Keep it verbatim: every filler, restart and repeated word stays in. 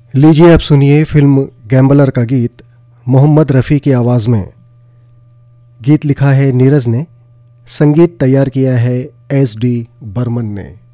लीजिए अब सुनिए फिल्म गैम्बलर का गीत मोहम्मद रफ़ी की आवाज़ में। गीत लिखा है नीरज ने, संगीत तैयार किया है एस डी बर्मन ने।